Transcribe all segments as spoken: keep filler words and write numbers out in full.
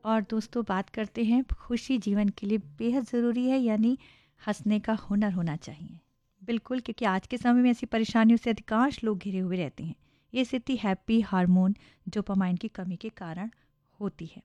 और दोस्तों बात करते हैं खुशी जीवन के लिए बेहद ज़रूरी है, यानी हंसने का हुनर होना चाहिए। बिल्कुल, क्योंकि आज के समय में ऐसी परेशानियों से अधिकांश लोग घिरे हुए रहते हैं। ये स्थिति हैप्पी हार्मोन डोपामाइन की कमी के कारण होती है।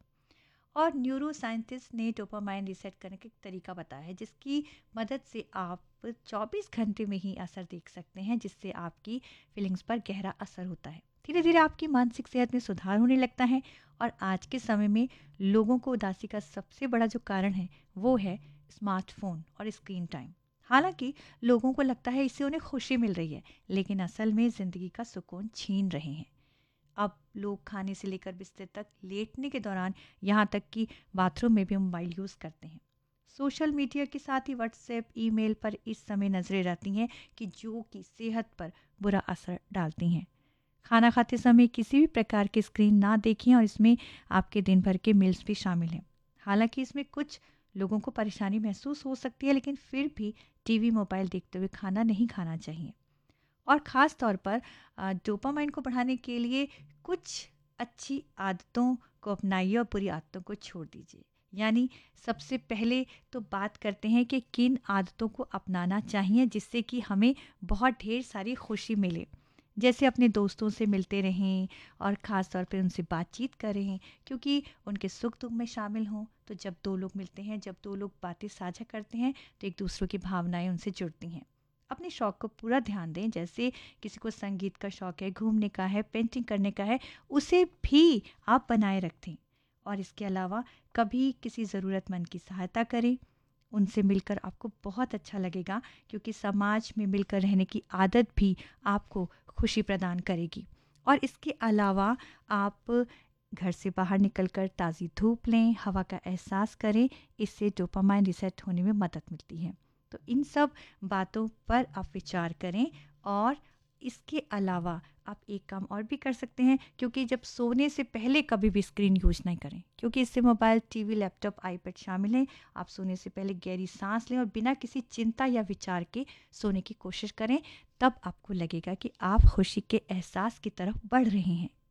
और न्यूरो साइंटिस्ट ने डोपामाइन रीसेट करने का एक तरीका बताया है, जिसकी मदद से आप चौबीस घंटे में ही असर देख सकते हैं, जिससे आपकी फीलिंग्स पर गहरा असर होता है। धीरे धीरे आपकी मानसिक सेहत में सुधार होने लगता है। और आज के समय में लोगों को उदासी का सबसे बड़ा जो कारण है वो है स्मार्टफोन और स्क्रीन टाइम। हालांकि लोगों को लगता है इससे उन्हें खुशी मिल रही है, लेकिन असल में ज़िंदगी का सुकून छीन रहे हैं। अब लोग खाने से लेकर बिस्तर तक लेटने के दौरान, यहाँ तक कि बाथरूम में भी मोबाइल यूज़ करते हैं। सोशल मीडिया के साथ ही व्हाट्सएप, ईमेल पर इस समय नजरें रहती हैं कि जो कि सेहत पर बुरा असर डालती हैं। खाना खाते समय किसी भी प्रकार की स्क्रीन ना देखें, और इसमें आपके दिन भर के मील्स भी शामिल हैं। हालांकि इसमें कुछ लोगों को परेशानी महसूस हो सकती है, लेकिन फिर भी टीवी, मोबाइल देखते हुए खाना नहीं खाना चाहिए। और ख़ास तौर पर अ, डोपामाइन को बढ़ाने के लिए कुछ अच्छी आदतों को अपनाइए और बुरी आदतों को छोड़ दीजिए। यानी सबसे पहले तो बात करते हैं कि किन आदतों को अपनाना चाहिए जिससे कि हमें बहुत ढेर सारी खुशी मिले। जैसे अपने दोस्तों से मिलते रहें और ख़ास तौर पे उनसे बातचीत करें, क्योंकि उनके सुख दुख में शामिल हों। तो जब दो लोग मिलते हैं, जब दो लोग बातें साझा करते हैं, तो एक दूसरों की भावनाएं उनसे जुड़ती हैं। अपने शौक को पूरा ध्यान दें। जैसे किसी को संगीत का शौक है, घूमने का है, पेंटिंग करने का है, उसे भी आप बनाए रखें। और इसके अलावा कभी किसी ज़रूरतमंद की सहायता करें। उनसे मिलकर आपको बहुत अच्छा लगेगा, क्योंकि समाज में मिलकर रहने की आदत भी आपको खुशी प्रदान करेगी। और इसके अलावा आप घर से बाहर निकलकर ताज़ी धूप लें, हवा का एहसास करें। इससे डोपामाइन रीसेट होने में मदद मिलती है। तो इन सब बातों पर आप विचार करें। और इसके अलावा आप एक काम और भी कर सकते हैं, क्योंकि जब सोने से पहले कभी भी स्क्रीन यूज नहीं करें, क्योंकि इससे मोबाइल, टीवी, लैपटॉप, आईपैड शामिल हैं। आप सोने से पहले गहरी सांस लें और बिना किसी चिंता या विचार के सोने की कोशिश करें। तब आपको लगेगा कि आप खुशी के एहसास की तरफ बढ़ रहे हैं।